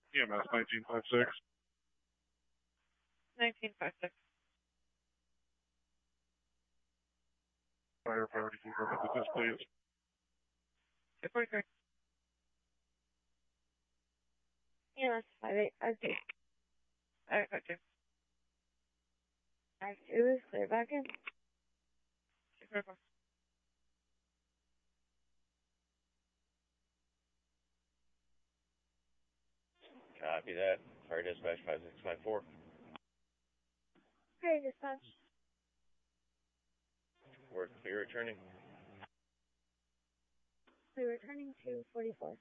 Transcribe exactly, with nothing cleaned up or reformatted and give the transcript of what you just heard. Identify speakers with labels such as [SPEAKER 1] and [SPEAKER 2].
[SPEAKER 1] E M S nineteen fifty-six.
[SPEAKER 2] nineteen fifty-six.
[SPEAKER 1] Fire priority confirm with this, please.
[SPEAKER 2] two forty-three.
[SPEAKER 3] E M S five eight five two.
[SPEAKER 2] five eight five two.
[SPEAKER 3] five two is clear back in.
[SPEAKER 2] two forty-four.
[SPEAKER 4] Copy that. Fire dispatch five six five four.
[SPEAKER 3] Fire dispatch.
[SPEAKER 4] We're clear returning.
[SPEAKER 3] We're returning to forty-four.